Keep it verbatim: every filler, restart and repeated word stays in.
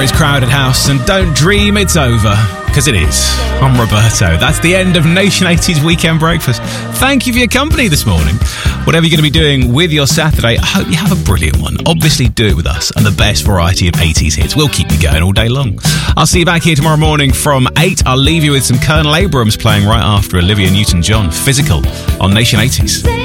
It's Crowded House, and don't dream it's over, because it is. I'm Roberto. That's the end of Nation eighties Weekend Breakfast. Thank you for your company this morning. Whatever you're going to be doing with your Saturday, I hope you have a brilliant one. Obviously, do it with us and the best variety of eighties hits. We'll keep you going all day long. I'll see you back here tomorrow morning from eight. I'll leave you with some Colonel Abrams playing right after Olivia Newton-John, Physical, on Nation eighties.